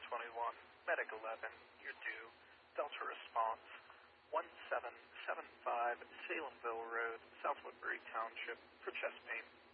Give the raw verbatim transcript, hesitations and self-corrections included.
twenty-one, Medic eleven, you're due. Delta response, one seven seven five Salemville Road, South Woodbury Township, for chest pain.